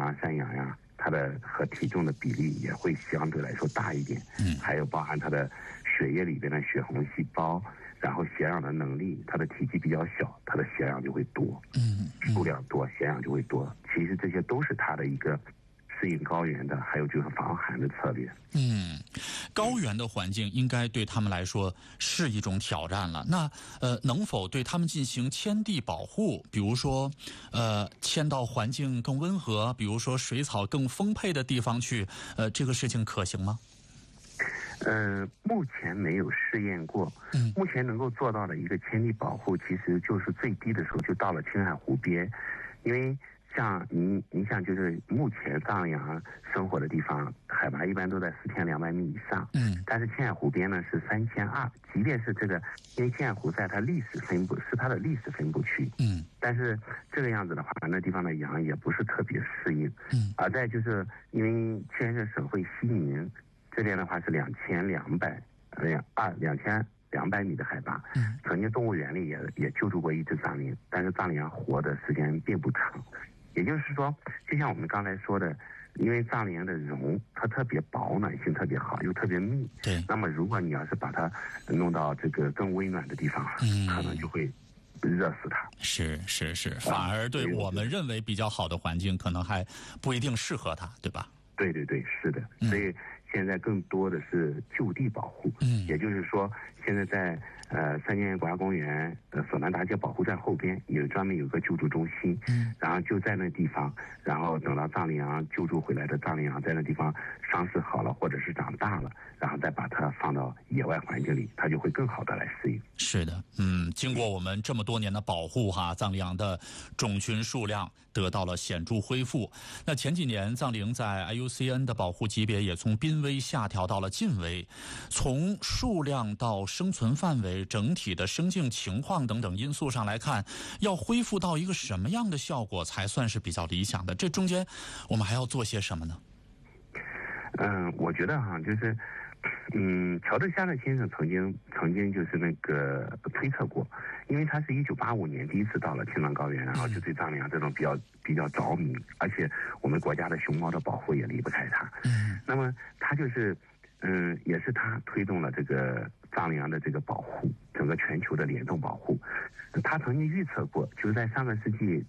羊、山羊呀，它的和体重的比例也会相对来说大一点。还有包含它的血液里边的血红细胞，然后血氧的能力，它的体积比较小，它的血氧就会多。数量多，血氧就会多。其实这些都是它的一个适应高原的，还有就是防寒的策略。 高原的环境应该对他们来说是一种挑战了。那能否对他们进行迁地保护？比如说迁到环境更温和，比如说水草更丰沛的地方去，这个事情可行吗？ 目前没有试验过。目前能够做到的一个迁地保护，其实就是最低的时候就到了青海湖边，因为像你想，就是目前藏羚羊生活的地方，海拔一般都在4200米以上。但是青海湖边呢是3200，即便是这个，因为青海湖在它历史分布是它的历史分布区。但是这个样子的话，那地方的羊也不是特别适应。而在就是因为全省省会西宁这边的话是2200米的海拔。曾经动物园里也救助过一只藏羚，但是藏羚羊活的时间并不长。也就是说，就像我们刚才说的，因为藏羚羊的绒它特别薄，暖性特别好，又特别密。那么如果你要是把它弄到这个更温暖的地方，可能就会热死它。是，反而对我们认为比较好的环境，可能还不一定适合它，对吧？对，是的。所以现在更多的是就地保护。也就是说，现在在三江源国家公园索南达街保护站后边专门有个救助中心。然后就在那地方，然后等到藏羚羊救助回来的藏羚羊在那地方伤势好了或者是长大了，然后再把它放到野外环境里，它就会更好的来适应。是的。经过我们这么多年的保护藏羚羊的种群数量得到了显著恢复。那前几年藏羚在 IUCN 的保护级别也从濒危下调到了近危，从数量到生存范围、整体的生境情况等等因素上来看，要恢复到一个什么样的效果才算是比较理想的？这中间我们还要做些什么呢？我觉得就是乔治夏勒先生曾经就是那个推测过，因为他是1985年第一次到了青藏高原，然后就对藏羚羊这种比较着迷，而且我们国家的熊猫的保护也离不开他。那么他就是也是他推动了这个藏羚羊的这个保护，整个全球的联动保护。他曾经预测过，就是在上个世纪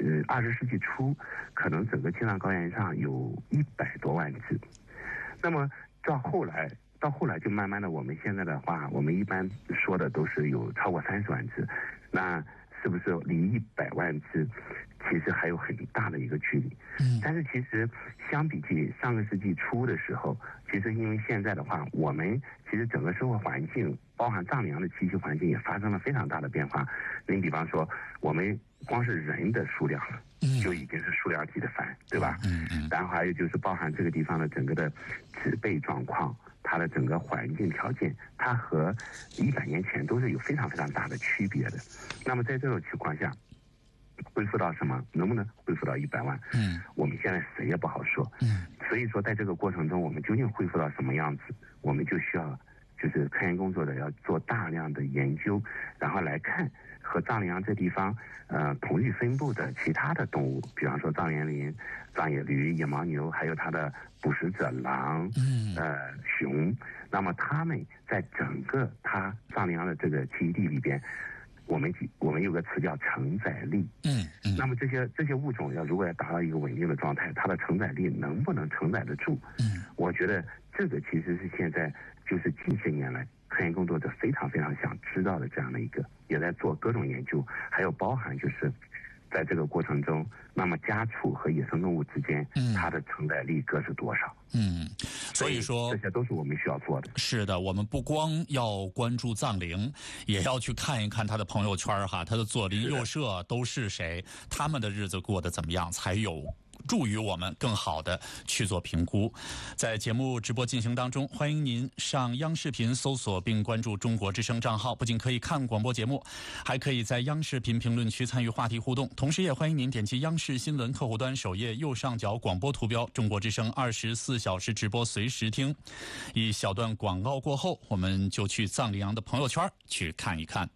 20世纪初，可能整个青藏高原上有100多万只。那么到后来就慢慢的，我们现在的话，我们一般说的都是有超过30万只，那是不是离100万只其实还有很大的一个距离？但是其实相比起上个世纪初的时候，其实因为现在的话，我们其实整个生活环境，包含藏羚羊的栖息环境也发生了非常大的变化。你比方说，我们光是人的数量就已经是数量级的翻，对吧？然后还有就是包含这个地方的整个的植被状况，它的整个环境条件，它和100年前都是有非常非常大的区别的。那么在这种情况下，恢复到什么？能不能恢复到100万？我们现在谁也不好说。所以说在这个过程中，我们究竟恢复到什么样子，我们就需要就是科研工作者要做大量的研究，然后来看和藏羚羊这地方同域分布的其他的动物，比方说藏原羚、藏野驴、野牦牛，还有它的捕食者狼、熊，那么它们在整个它藏羚羊的这个栖息地里边，我们有个词叫承载力。那么这些物种如果要达到一个稳定的状态，它的承载力能不能承载得住？我觉得这个其实是现在就是近些年来科研工作者非常非常想知道的这样的一个，也在做各种研究，还有包含就是在这个过程中，那么家畜和野生动物之间，它的承载力各是多少？所以说这些都是我们需要做的。是的，我们不光要关注藏羚，也要去看一看他的朋友圈他的左邻右舍都是谁，他们的日子过得怎么样，才有助于我们更好的去做评估。在节目直播进行当中，欢迎您上央视频搜索并关注中国之声账号，不仅可以看广播节目，还可以在央视频评论区参与话题互动，同时也欢迎您点击央视新闻客户端首页右上角广播图标中国之声24小时直播随时听。一小段广告过后，我们就去藏羚羊的朋友圈去看一看。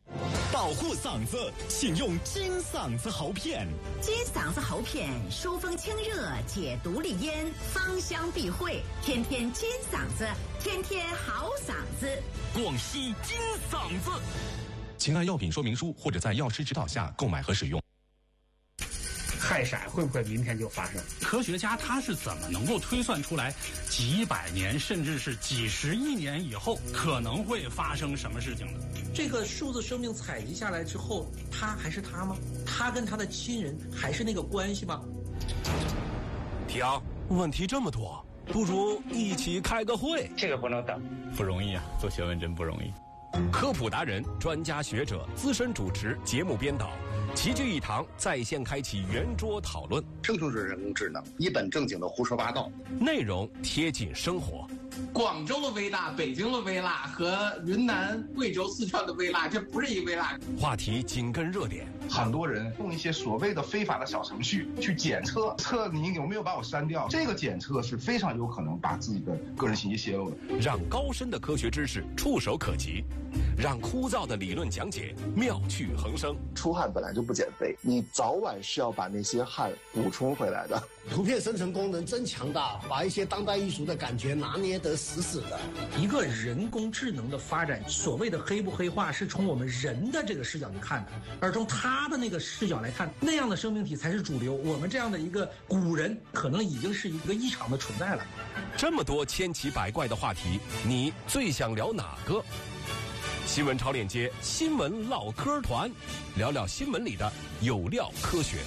保护嗓子，请用金嗓子喉片。 金嗓子喉片疏风清热，解毒利咽，芳香避秽，天天金嗓子，天天好嗓子。 广西金嗓子，请按药品说明书或者在药师指导下购买和使用。 氦闪会不会明天就发生？ 科学家他是怎么能够推算出来几百年甚至是几十亿年以后可能会发生什么事情的？ 这个数字生命采集下来之后，他还是他吗？他跟他的亲人还是那个关系吗？ 提昂，问题这么多，不如一起开个会。 这个不能等， 不容易啊，做学问真不容易。 科普达人、专家学者、资深主持、节目编导齐聚一堂，在线开启圆桌讨论。 这就是人工智能，一本正经的胡说八道， 内容贴近生活。 广州的微辣、北京的微辣和云南、贵州、四川的微辣，这不是一微辣。 话题紧跟热点， 很多人用一些所谓的非法的小程序去检测你有没有把我删掉，这个检测是非常有可能把自己的个人信息泄露的。 让高深的科学知识触手可及，让枯燥的理论讲解妙趣横生。 出汗本来就不减肥，你早晚是要把那些汗补充回来的。 图片生成功能真强大，把一些当代艺术的感觉拿捏得死死的。 一个人工智能的发展，所谓的黑不黑化是从我们人的这个视角去看的，而从他的那个视角来看，那样的生命体才是主流。我们这样的一个古人，可能已经是一个异常的存在了。 这么多千奇百怪的话题，你最想聊哪个？新闻超链接新闻唠嗑团，聊聊新闻里的有料科学。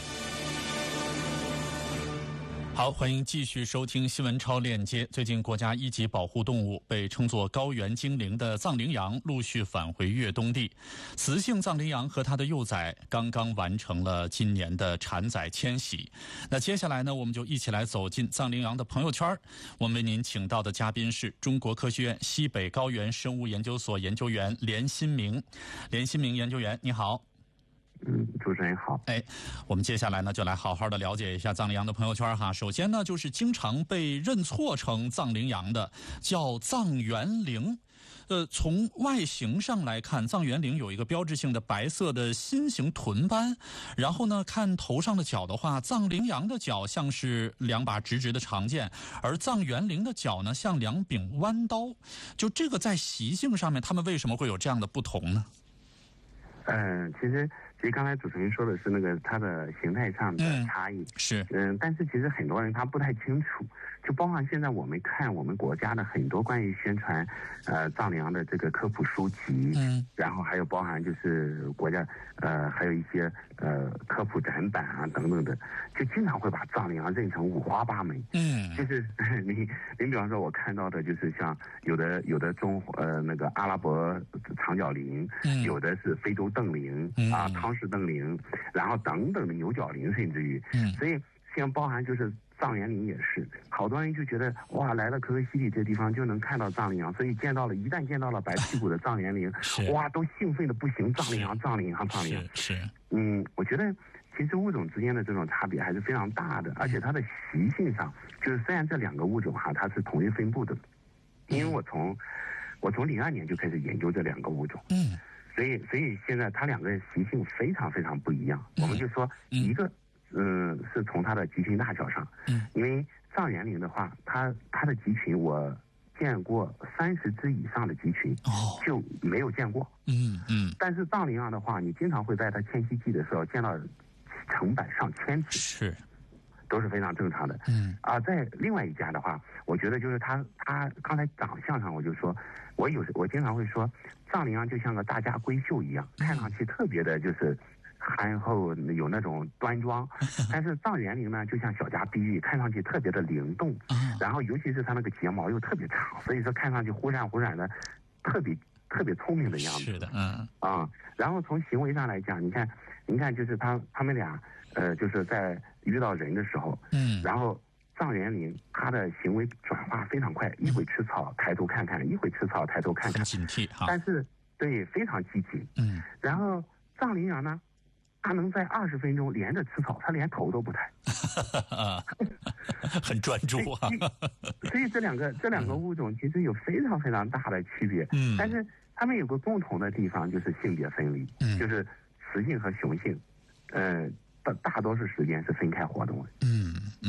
好，欢迎继续收听新闻超链接。最近，国家一级保护动物被称作高原精灵的藏羚羊陆续返回越冬地。雌性藏羚羊和它的幼崽刚刚完成了今年的产崽迁徙。那接下来呢，我们就一起来走进藏羚羊的朋友圈。我们为您请到的嘉宾是中国科学院西北高原生物研究所研究员连新明。连新明研究员，你好。 主持人好。 我们接下来呢，就来好好的了解一下藏羚羊的朋友圈哈。首先呢，就是经常被认错成藏羚羊的，叫藏原羚。从外形上来看，藏原羚有一个标志性的白色的心形臀斑，然后呢，看头上的角的话，藏羚羊的角像是两把直直的长剑，而藏原羚的角呢，像两柄弯刀。就这个在习性上面，他们为什么会有这样的不同呢？ 其实刚才主持人说的是那个它的形态上的差异， 是， 但是其实很多人他不太清楚，就包含现在我们看我们国家的很多关于宣传藏羚羊的这个科普书籍，然后还有包含就是国家还有一些科普展板啊等等的，就经常会把藏羚羊认成五花八门，就是你比方说我看到的就是像有的那个阿拉伯长角羚，有的是非洲瞪羚啊，汤氏瞪羚，然后等等的牛角羚，甚至于，所以像包含就是藏原羚也是，好多人就觉得哇，来了可可西里这地方就能看到藏羚羊，所以一旦见到了白屁股的藏原羚，哇，都兴奋的不行，藏羚羊。 是， 我觉得其实物种之间的这种差别还是非常大的，而且它的习性上，就是虽然这两个物种哈它是同一分布的，因为我从02年就开始研究这两个物种，所以现在它两个习性非常非常不一样。我们就说一个是从它的集群大小上，因为藏原羚的话，它的集群我见过30只以上的集群，就没有见过。但是藏羚羊的话，你经常会在它迁徙季的时候见到成百上千只， 是， 都是非常正常的。在另外一家的话，我觉得就是它刚才长相上，我就说，我经常会说，藏羚羊就像个大家闺秀一样，看上去特别的就是憨厚，有那种端庄，但是藏原羚呢，就像小家碧玉，看上去特别的灵动，然后尤其是它那个睫毛又特别长，所以说看上去忽闪的，特别聪明的样子。 是的， 然后从行为上来讲，您看，就是他们俩，就是在遇到人的时候，然后藏原羚它的行为转化非常快，一会吃草抬头看看，一会吃草抬头看看， 很警惕哈。 但是对，非常积极。然后藏羚羊呢，它能在20分钟连着吃草，它连头都不抬， 很专注啊。 所以这两个物种其实有非常非常大的区别。但是他们有个共同的地方就是性别分离，就是雌性和雄性，大多数时间是分开活动的。